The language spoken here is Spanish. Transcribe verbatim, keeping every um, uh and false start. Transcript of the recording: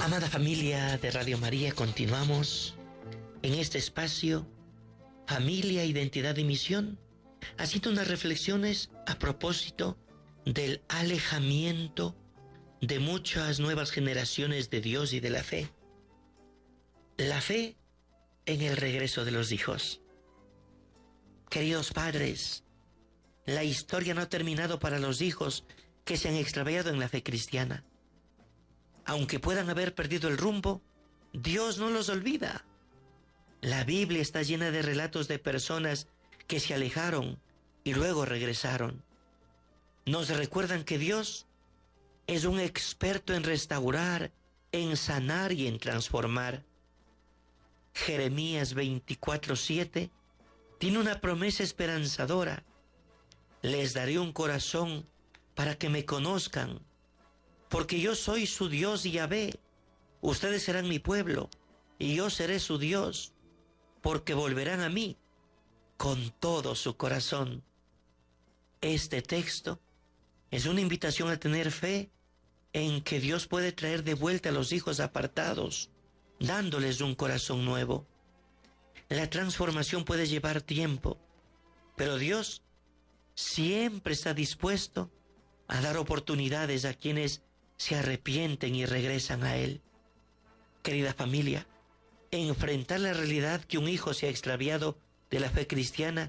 Amada familia de Radio María, continuamos en este espacio Familia, Identidad y Misión, haciendo unas reflexiones a propósito del alejamiento de muchas nuevas generaciones de Dios y de la fe. La fe en el regreso de los hijos. Queridos padres, la historia no ha terminado para los hijos que se han extraviado en la fe cristiana. Aunque puedan haber perdido el rumbo, Dios no los olvida. La Biblia está llena de relatos de personas que se alejaron y luego regresaron. Nos recuerdan que Dios es un experto en restaurar, en sanar y en transformar. Jeremías veinticuatro siete tiene una promesa esperanzadora. Les daré un corazón para que me conozcan, porque yo soy su Dios Yahvé. Ustedes serán mi pueblo, y yo seré su Dios, porque volverán a mí con todo su corazón. Este texto es una invitación a tener fe en que Dios puede traer de vuelta a los hijos apartados, dándoles un corazón nuevo. La transformación puede llevar tiempo, pero Dios siempre está dispuesto a dar oportunidades a quienes se arrepienten y regresan a Él. Querida familia, enfrentar la realidad que un hijo se ha extraviado de la fe cristiana